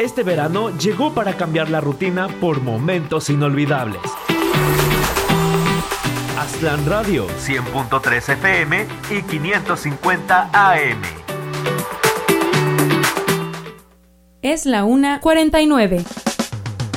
Este verano llegó para cambiar la rutina por momentos inolvidables. Aztlán Radio, 100.3 FM y 550 AM. Es la 1:49.